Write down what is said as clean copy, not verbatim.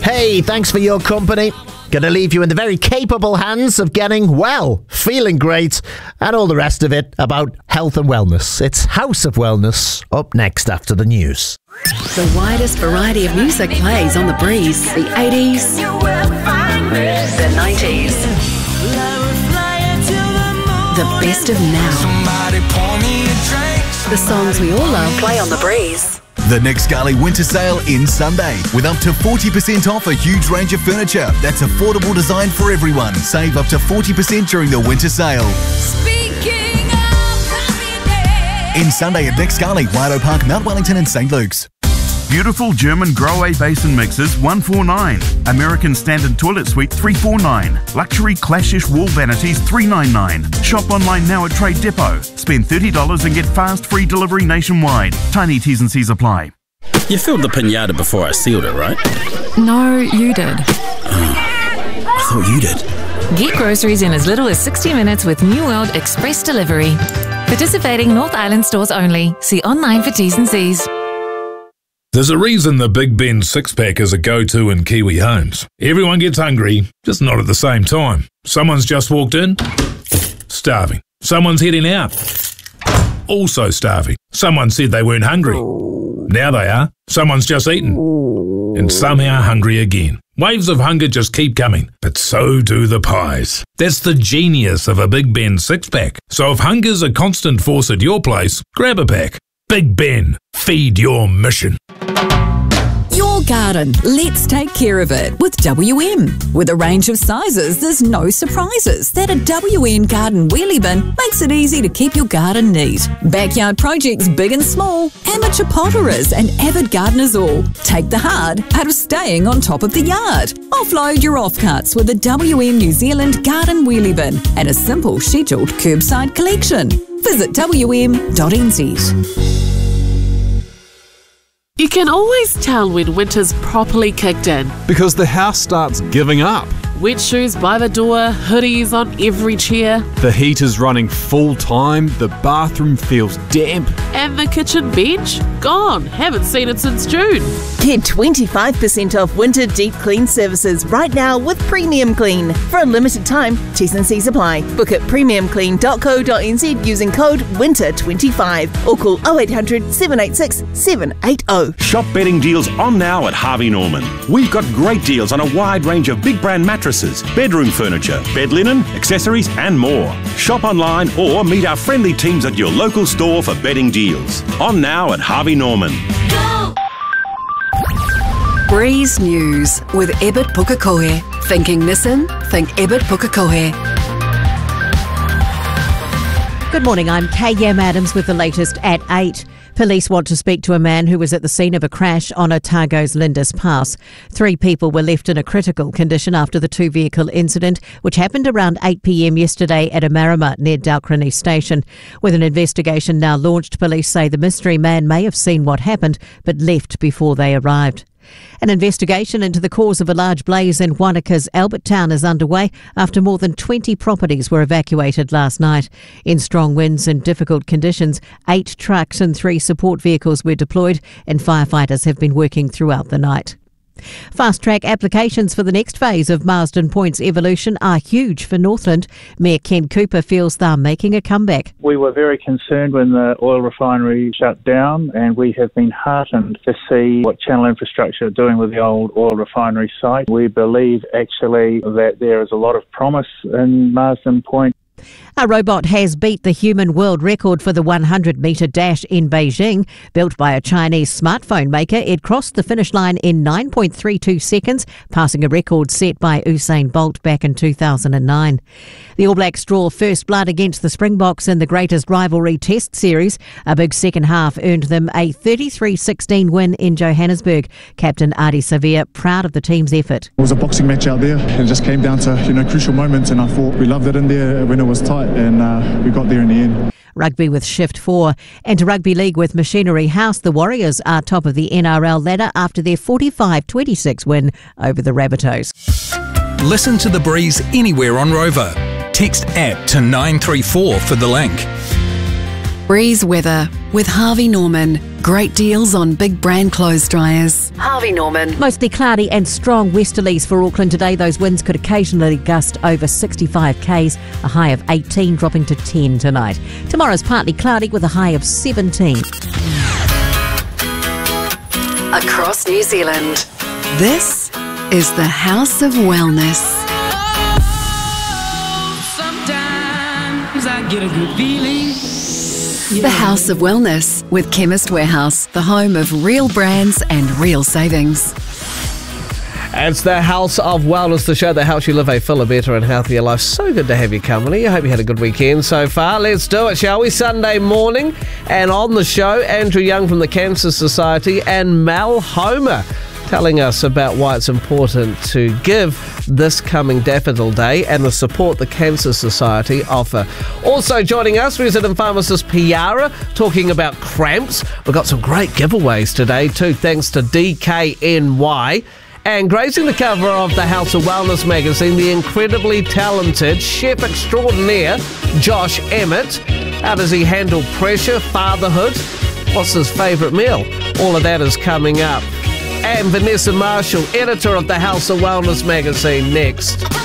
Hey, thanks for your company. Gonna leave you in the very capable hands of getting well, feeling great, and all the rest of it about health and wellness. It's House of Wellness, up next after the news. The widest variety of music plays on the breeze. The 80s, the 90s, the best of now. The songs we all love play on the breeze. The Nick Scali Winter Sale ends Sunday with up to 40% off a huge range of furniture that's affordable design for everyone. Save up to 40% during the winter sale. Ends Sunday at Nick Scali, Lido Park, Mount Wellington and St. Luke's. Beautiful German Grohe basin mixers $149. American Standard Toilet Suite $349. Luxury Clashish wall vanities $399. Shop online now at Trade Depot. Spend $30 and get fast free delivery nationwide. Tiny T's and C's apply. You filled the pinata before I sealed it, right? No, you did. I thought you did. Get groceries in as little as 60 minutes with New World Express Delivery. Participating North Island stores only. See online for T's and C's. There's a reason the Big Ben six-pack is a go-to in Kiwi homes. Everyone gets hungry, just not at the same time. Someone's just walked in, starving. Someone's heading out, also starving. Someone said they weren't hungry. Now they are. Someone's just eaten, and somehow hungry again. Waves of hunger just keep coming, but so do the pies. That's the genius of a Big Ben six-pack. So if hunger's a constant force at your place, grab a pack. Big Ben, feed your mission. Your garden, let's take care of it with WM. With a range of sizes, there's no surprises that a WM garden wheelie bin makes it easy to keep your garden neat. Backyard projects big and small, amateur potterers and avid gardeners all. Take the hard out of staying on top of the yard. Offload your offcuts with a WM New Zealand garden wheelie bin and a simple scheduled curbside collection. Visit wm.nz. You can always tell when winter's properly kicked in. Because the house starts giving up. Wet shoes by the door, hoodies on every chair. The heat is running full time, the bathroom feels damp. And the kitchen bench? Gone. Haven't seen it since June. Get 25% off winter deep clean services right now with Premium Clean. For a limited time, T's and C's apply. Book at premiumclean.co.nz using code WINTER25 or call 0800 786 780. Shop bedding deals on now at Harvey Norman. We've got great deals on a wide range of big brand mattresses, bedroom furniture, bed linen, accessories and more. Shop online or meet our friendly teams at your local store for bedding deals. On now at Harvey Norman. Go! Breeze News with Ebert Pukekohe. Thinking Nissan? Think Ebert Pukekohe. Good morning, I'm K.M. Adams with the latest at 8. Police want to speak to a man who was at the scene of a crash on Otago's Lindis Pass. 3 people were left in a critical condition after the 2-vehicle incident, which happened around 8 p.m. yesterday at Amarama near Dalcronie Station. With an investigation now launched, police say the mystery man may have seen what happened but left before they arrived. An investigation into the cause of a large blaze in Wanaka's Albert Town is underway after more than 20 properties were evacuated last night. In strong winds and difficult conditions, 8 trucks and 3 support vehicles were deployed and firefighters have been working throughout the night. Fast-track applications for the next phase of Marsden Point's evolution are huge for Northland. Mayor Ken Cooper feels they're making a comeback. We were very concerned when the oil refinery shut down, and we have been heartened to see what Channel Infrastructure are doing with the old oil refinery site. We believe actually that there is a lot of promise in Marsden Point. A robot has beat the human world record for the 100-metre dash in Beijing. Built by a Chinese smartphone maker, it crossed the finish line in 9.32 seconds, passing a record set by Usain Bolt back in 2009. The All Blacks draw first blood against the Springboks in the greatest rivalry test series. A big second half earned them a 33-16 win in Johannesburg. Captain Adi Savia proud of the team's effort. It was a boxing match out there. It just came down to crucial moments, and I thought we loved it in there when it was tight, and we got there in the end. Rugby with Shift 4 and to Rugby League with Machinery House. The Warriors are top of the NRL ladder after their 45-26 win over the Rabbitohs. Listen to The Breeze anywhere on Rover. Text app to 934 for the link. Breeze weather with Harvey Norman. Great deals on big brand clothes dryers. Harvey Norman. Mostly cloudy and strong westerlies for Auckland today. Those winds could occasionally gust over 65 k's, a high of 18 dropping to 10 tonight. Tomorrow's partly cloudy with a high of 17. Across New Zealand, this is the House of Wellness. Sometimes I get a good feeling. The House of Wellness with Chemist Warehouse, the home of real brands and real savings. It's the House of Wellness, the show that helps you live a fuller, better and healthier life. So good to have your company. I hope you had a good weekend so far. Let's do it, shall we? Sunday morning, and on the show, Andrew Young from the Cancer Society and Mel Homer telling us about why it's important to give this coming Daffodil Day and the support the Cancer Society offer. Also joining us, resident pharmacist Piara, talking about cramps. We've got some great giveaways today too, thanks to DKNY. And gracing the cover of the House of Wellness magazine, the incredibly talented chef extraordinaire, Josh Emmett. How does he handle pressure, fatherhood? What's his favourite meal? All of that is coming up. And Vanessa Marshall, editor of the House of Wellness magazine, next.